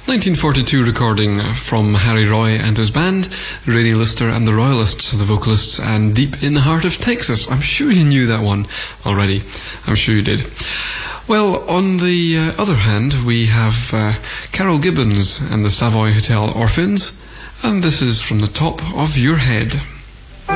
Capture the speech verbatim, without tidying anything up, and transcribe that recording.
nineteen forty-two recording from Harry Roy and his band, Rainey Lister and the Royalists, the vocalists, and Deep in the Heart of Texas. I'm sure you knew that one already. I'm sure you did. Well, on the uh, other hand, we have uh, Carol Gibbons and the Savoy Hotel Orphans, and this is From the Top of Your Head.